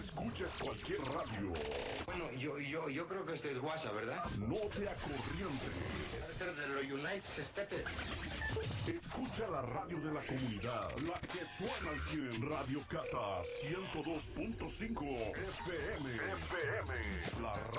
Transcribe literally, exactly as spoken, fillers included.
escuches cualquier radio. Bueno, yo, yo, yo creo que este es WhatsApp, ¿verdad? No te acorrientes. Debe ser de los United States. Escucha la radio de la comunidad, la que suena al cien, Radio Cata ciento dos punto cinco F M. F M. La radio